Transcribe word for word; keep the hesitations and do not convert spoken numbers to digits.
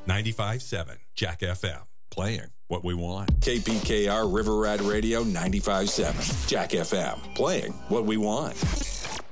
ninety-five seven Jack F M. Playing what we want. K P K R River Rat Radio ninety-five seven Jack F M. Playing what we want.